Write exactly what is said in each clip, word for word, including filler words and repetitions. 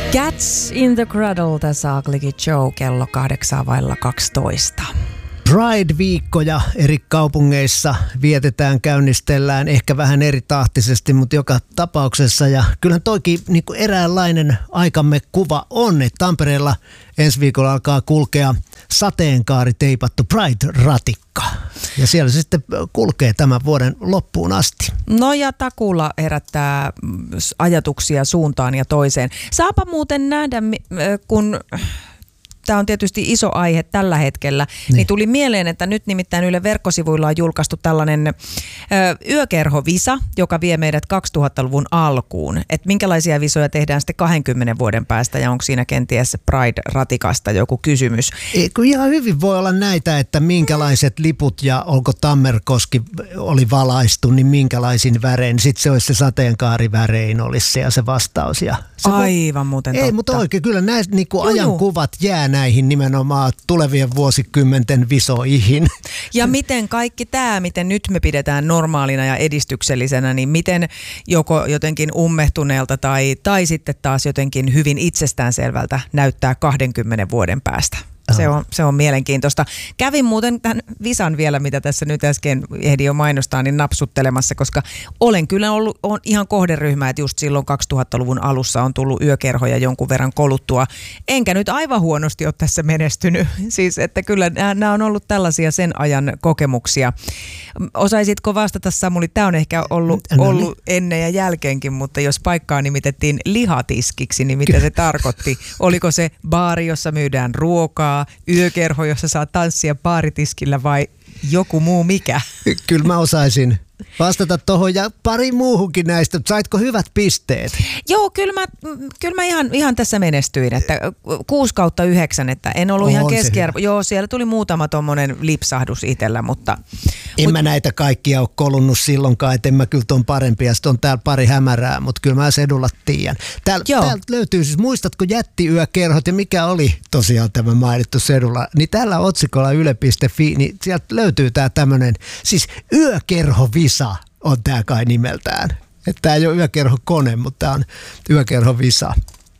Cats in the Cradle, tässä Ugly Joe, kello kahdeksan vailla kaksitoista. Pride-viikkoja eri kaupungeissa vietetään, käynnistellään ehkä vähän eri tahtisesti, mutta joka tapauksessa. Ja kyllähän toikin niin kuin eräänlainen aikamme kuva on, että Tampereella ensi viikolla alkaa kulkea sateenkaari teipattu Pride-ratikka. Ja siellä se sitten kulkee tämän vuoden loppuun asti. No ja takuulla herättää ajatuksia suuntaan ja toiseen. Saapa muuten nähdä, kun... Tämä on tietysti iso aihe tällä hetkellä, niin. niin tuli mieleen, että nyt nimittäin Yle verkkosivuilla on julkaistu tällainen ö, yökerhovisa, joka vie meidät kaksituhattaluvun alkuun. Että minkälaisia visoja tehdään sitten kahdenkymmenen vuoden päästä ja onko siinä kenties Pride-ratikasta joku kysymys? Eikö ihan hyvin voi olla näitä, että minkälaiset liput ja onko Tammerkoski oli valaistu, niin minkälaisin värein. Sitten se olisi se sateenkaarivärein olisi se ja se vastaus. Ja se Aivan voi... muuten totta. Ei, mutta oikein kyllä näistä niin kuin ajankuvat jää näihin nimenomaan tulevien vuosikymmenten visoihin. Ja miten kaikki tämä, miten nyt me pidetään normaalina ja edistyksellisenä, niin miten joko jotenkin ummehtuneelta tai, tai sitten taas jotenkin hyvin itsestäänselvältä näyttää kahdenkymmenen vuoden päästä. Se on, se on mielenkiintoista. Kävin muuten tämän visan vielä, mitä tässä nyt äsken ehdin jo mainostaa, niin napsuttelemassa, koska olen kyllä ollut on ihan kohderyhmä, että just silloin kaksituhattaluvun alussa on tullut yökerhoja jonkun verran koluttua. Enkä nyt aivan huonosti ole tässä menestynyt. Siis, että kyllä nämä on ollut tällaisia sen ajan kokemuksia. Osaisitko vastata, Samuli? Tämä on ehkä ollut, ollut ennen ja jälkeenkin, mutta jos paikkaa nimitettiin lihatiskiksi, niin mitä se tarkoitti? Oliko se baari, jossa myydään ruokaa, yökerho, jossa saa tanssia baaritiskillä vai joku muu mikä? Kyllä mä osaisin vastata tuohon ja pari muuhunkin näistä. Saitko hyvät pisteet? Joo, kyllä mä, kyllä mä ihan, ihan tässä menestyin, että kuusi kautta yhdeksän, että en ollut on ihan keskiarvo. Joo, siellä tuli muutama tommonen lipsahdus itsellä, mutta... En mut, mä näitä kaikkia ole kolunnut silloinkaan, että en mä kyllä tuon parempia. Sitten on täällä pari hämärää, mutta kyllä mä sedulla tiedän. Täällä, täältä löytyy siis, muistatko jättiyökerhot ja mikä oli tosiaan tämä mainittu sedulla? Niin täällä otsikolla yle piste fi, niin sieltä löytyy tää tämmönen, siis yökerhovisa on tää kai nimeltään. Että tää ei ole yökerhokone, mutta tää on yökerhovisa.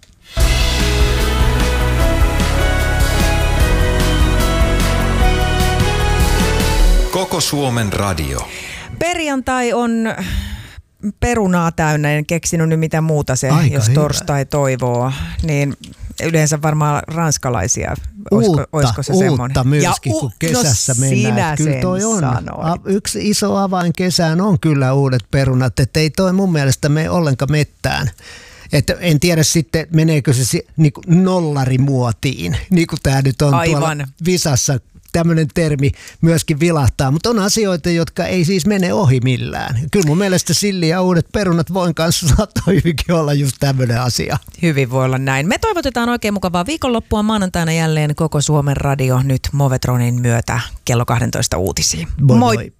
Koko Suomen radio. Perjantai on perunaa täynnä, en keksinyt nyt mitä muuta se, aika jos hyvä. Torstai toivoo, niin yleensä varmaan ranskalaisia, olisiko, uutta, olisiko se uutta semmoinen? Uutta myöskin, kun kesässä no mennään. Kyllä toi on. Sanoit. Yksi iso avain kesään on kyllä uudet perunat, että ei toi mun mielestä mene ollenkaan mettään. Että en tiedä sitten, meneekö se niin kuin nollarimuotiin, niin kuin tämä nyt on Aivan. tuolla visassa. Tämmöinen termi myöskin vilahtaa, mutta on asioita, jotka ei siis mene ohi millään. Kyllä mun mielestä silli ja uudet perunat voin kanssa saattaa hyvinkin olla just tämmöinen asia. Hyvin voi olla näin. Me toivotetaan oikein mukavaa viikonloppua, maanantaina jälleen Koko Suomen radio nyt Movetronin myötä kello kaksitoista uutisiin. Moi moi! moi.